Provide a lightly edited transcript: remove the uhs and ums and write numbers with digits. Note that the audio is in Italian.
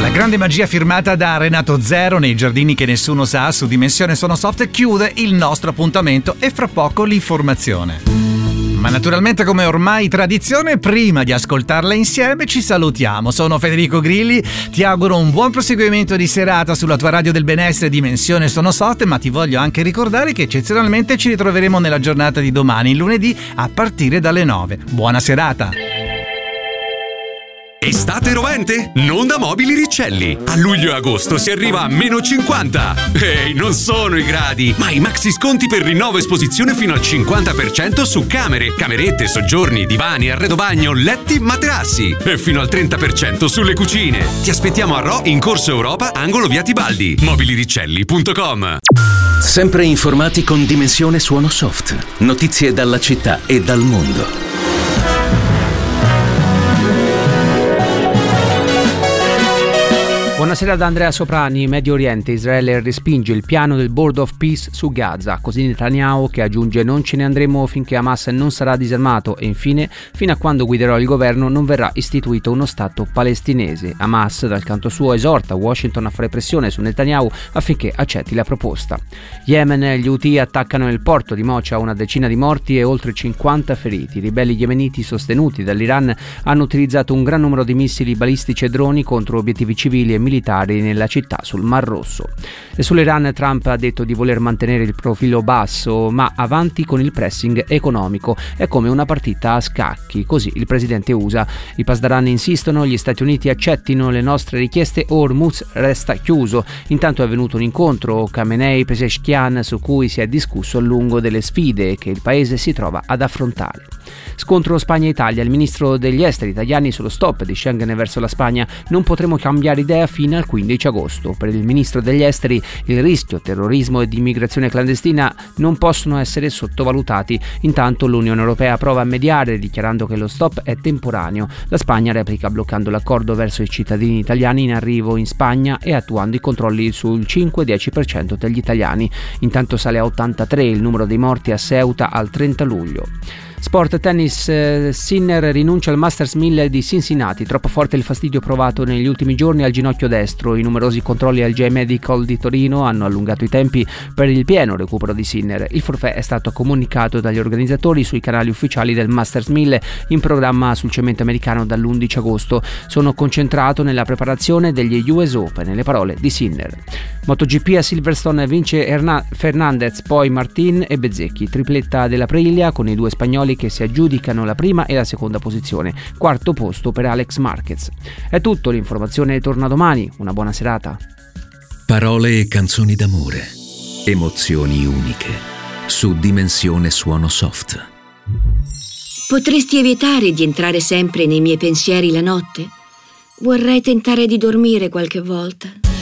La grande magia firmata da Renato Zero nei giardini che nessuno sa su Dimensione Suono Soft chiude il nostro appuntamento e fra poco l'informazione. Ma naturalmente, come ormai tradizione, prima di ascoltarla insieme ci salutiamo. Sono Federico Grilli, ti auguro un buon proseguimento di serata sulla tua radio del benessere Dimensione Suono Soft, ma ti voglio anche ricordare che eccezionalmente ci ritroveremo nella giornata di domani, lunedì, a partire dalle 9. Buona serata! Estate rovente? Non da Mobili Riccelli. A luglio e agosto si arriva a -50. Ehi, non sono i gradi, ma i maxi sconti per rinnovo esposizione fino al 50% su camere, camerette, soggiorni, divani, arredo bagno, letti, materassi. E fino al 30% sulle cucine. Ti aspettiamo a Rho in Corso Europa, angolo via Tibaldi. Mobiliriccelli.com. Sempre informati con Dimensione Suono Soft. Notizie dalla città e dal mondo. Buonasera da Andrea Soprani. Medio Oriente, Israele respinge il piano del Board of Peace su Gaza, così Netanyahu che aggiunge non ce ne andremo finché Hamas non sarà disarmato e infine fino a quando guiderò il governo non verrà istituito uno Stato palestinese. Hamas dal canto suo esorta Washington a fare pressione su Netanyahu affinché accetti la proposta. Yemen, gli Houthi attaccano il porto di Mocha, una decina di morti e oltre 50 feriti. I ribelli yemeniti sostenuti dall'Iran hanno utilizzato un gran numero di missili balistici e droni contro obiettivi civili e militari nella città sul Mar Rosso. E sull'Iran Trump ha detto di voler mantenere il profilo basso, ma avanti con il pressing economico. È come una partita a scacchi, così il presidente USA. I Pasdaran insistono, gli Stati Uniti accettino le nostre richieste o Hormuz resta chiuso. Intanto è avvenuto un incontro Khamenei-Pezeshkian su cui si è discusso a lungo delle sfide che il paese si trova ad affrontare. Scontro Spagna-Italia. Il ministro degli esteri italiani sullo stop di Schengen verso la Spagna. Non potremo cambiare idea fino al 15 agosto. Per il ministro degli esteri il rischio, terrorismo ed immigrazione clandestina non possono essere sottovalutati. Intanto l'Unione Europea prova a mediare dichiarando che lo stop è temporaneo. La Spagna replica bloccando l'accordo verso i cittadini italiani in arrivo in Spagna e attuando i controlli sul 5-10% degli italiani. Intanto sale a 83 il numero dei morti a Ceuta al 30 luglio. Sport tennis, Sinner rinuncia al Masters 1000 di Cincinnati, troppo forte il fastidio provato negli ultimi giorni al ginocchio destro. I numerosi controlli al GI Medical di Torino hanno allungato i tempi per il pieno recupero di Sinner. Il forfait è stato comunicato dagli organizzatori sui canali ufficiali del Masters 1000 in programma sul cemento americano dall'11 agosto. Sono concentrato nella preparazione degli US Open, le parole di Sinner. MotoGP a Silverstone vince Fernandez, poi Martin e Bezzecchi, tripletta dell'Aprilia con i due spagnoli che si aggiudicano la prima e la seconda posizione, quarto posto per Alex Marquez. È tutto, l'informazione torna domani, una buona serata. Parole e canzoni d'amore, emozioni uniche, su Dimensione Suono Soft. Potresti evitare di entrare sempre nei miei pensieri la notte? Vorrei tentare di dormire qualche volta.